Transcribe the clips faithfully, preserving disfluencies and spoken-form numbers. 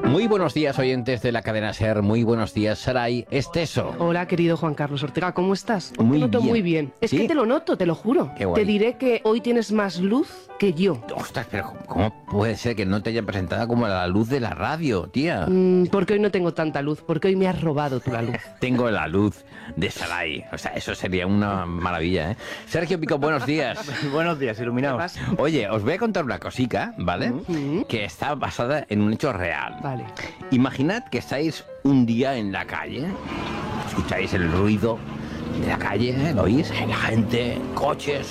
Muy buenos días, oyentes de la cadena SER. Muy buenos días, Saray Esteso. Hola, querido Juan Carlos Ortega, ¿cómo estás? Muy te noto bien. muy bien. Es ¿Sí? que te lo noto, te lo juro. Qué guay. Te diré que hoy tienes más luz que yo. Ostras, pero ¿cómo puede ser que no te haya presentado como la luz de la radio, tía? Mm, porque hoy no tengo tanta luz, porque hoy me has robado tú la luz. Tengo la luz de Saray. O sea, eso sería una maravilla, ¿eh? Sergio Pico, buenos días. Buenos días, iluminados. Oye, os voy a contar una cosica, ¿vale? Mm. Que está basada en un hecho real. Vale. Imaginad que estáis un día en la calle, escucháis el ruido de la calle, ¿eh? ¿Lo oís? La gente, coches,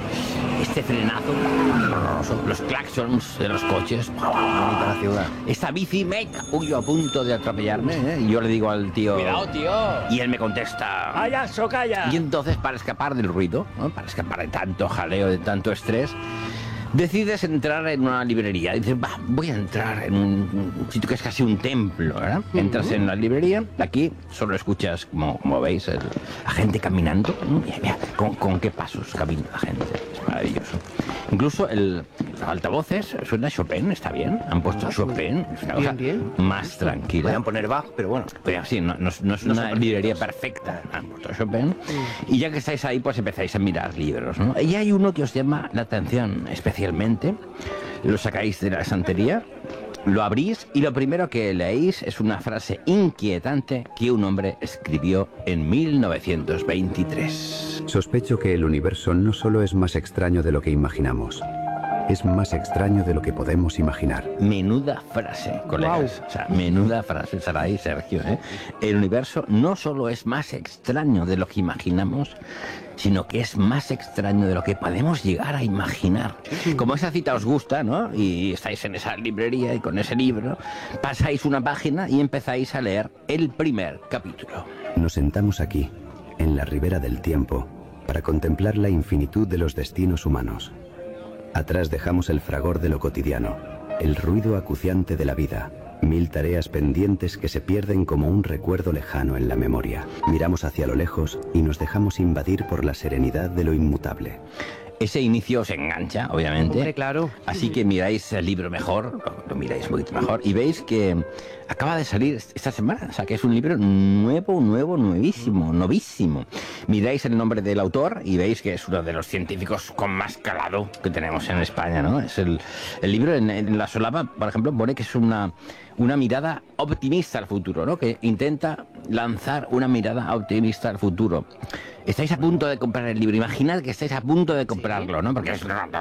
este frenazo, horroroso, los claxons de los coches. Bonita la ciudad. Esta bici, mec, uy, yo a punto de atropellarme, ¿eh? Y yo le digo al tío... Cuidado, tío. Y él me contesta... ¡Calla, socalla! Y entonces, para escapar del ruido, ¿no? Para escapar de tanto jaleo, de tanto estrés, decides entrar en una librería. Dices, va, voy a entrar en un, un sitio que es casi un templo, ¿verdad? Entras en la librería, aquí solo escuchas, como, como veis, el- la gente caminando. ¿No? Mira, mira, con, con qué pasos camina la gente. Es maravilloso. Incluso el, los altavoces suena Chopin, está bien. Han puesto Chopin, es una cosa Bien, bien. más tranquila. Podían poner Bach, pero bueno. Pero sí, no, no es- no es una librería perfecta. Han puesto Chopin. Y ya que estáis ahí, pues empezáis a mirar libros, ¿no? Y hay uno que os llama la atención especialmente. Lo sacáis de la estantería, lo abrís y lo primero que leéis es una frase inquietante que un hombre escribió en mil novecientos veintitrés. Sospecho que el universo no solo es más extraño de lo que imaginamos, es más extraño de lo que podemos imaginar. Menuda frase, colegas. O sea, menuda frase, Saray, Sergio, ¿eh? El universo no solo es más extraño de lo que imaginamos, sino que es más extraño de lo que podemos llegar a imaginar. Como esa cita os gusta, ¿no? Y estáis en esa librería y con ese libro, pasáis una página y empezáis a leer el primer capítulo. Nos sentamos aquí, en la ribera del tiempo, para contemplar la infinitud de los destinos humanos. Atrás dejamos el fragor de lo cotidiano, el ruido acuciante de la vida, mil tareas pendientes que se pierden como un recuerdo lejano en la memoria. Miramos hacia lo lejos y nos dejamos invadir por la serenidad de lo inmutable. Ese inicio os engancha, obviamente. Hombre, claro. Así que miráis el libro mejor, lo, lo miráis un poquito mejor, y veis que acaba de salir esta semana. O sea, que es un libro nuevo, nuevo, nuevísimo, novísimo. Miráis el nombre del autor y veis que es uno de los científicos con más calado que tenemos en España, ¿no? Es el, el libro en, en la solapa, por ejemplo, pone que es una, una mirada optimista al futuro, ¿no? Que intenta lanzar una mirada optimista al futuro. Estáis a punto de comprar el libro. Imaginad que estáis a punto de comprarlo, ¿no? Porque es...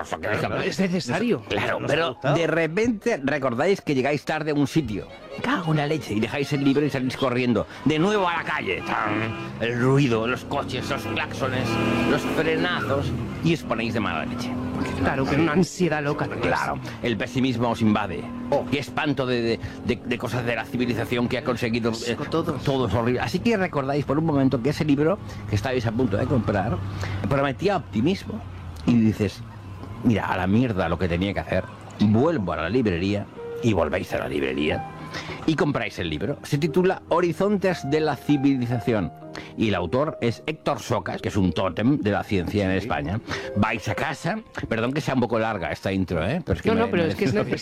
Es necesario. Claro, ¿Nos ha pero gustado? de repente recordáis que llegáis tarde a un sitio. Cago en la leche. Y dejáis el libro y salís corriendo. De nuevo a la calle. ¡Tan! El ruido, los coches, los claxones, los frenazos. Y os ponéis de mala leche. Claro, que una ansiedad loca. Claro, el pesimismo os invade. Oh, qué espanto de, de- de- de cosas de la civilización que ha conseguido. eh, Todo. todo es horrible. Así que recordáis por un momento que ese libro que estáis a punto de comprar prometía optimismo. Y dices, mira, a la mierda lo que tenía que hacer. Vuelvo a la librería y volvéis a la librería y compráis el libro. Se titula Horizontes de la Civilización. Y el autor es Héctor Socas, que es un tótem de la ciencia en España. Vais a casa, perdón que sea un poco larga esta intro, ¿eh? Pero es que No, me- no, pero me- es que es necesario.